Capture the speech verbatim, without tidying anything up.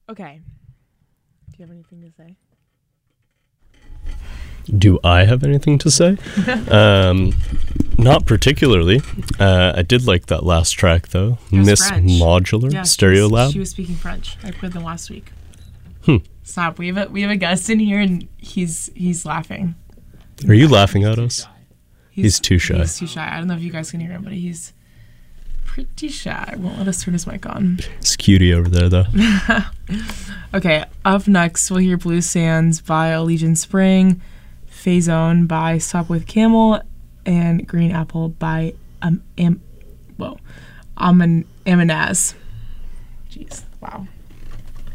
Okay. Do you have anything to say? Do I have anything to say? um, not particularly. Uh, I did like that last track, though. Miss French. Modular, Yeah, Stereo she was, Lab. She was speaking French. I played them last week. Hmm. Stop. We have a, we have a guest in here, and he's he's laughing. Are you laughing at us? He's too shy. He's too shy. I don't know if you guys can hear him, but he's pretty shy. Won't let us turn his mic on. It's cutie over there, though. Okay, up next, we'll hear Blue Sands by Allegiant Spring, Phazone by Stop with Camel, and Green Apple by um, Am- whoa, Amin- Aminaz. Jeez, wow.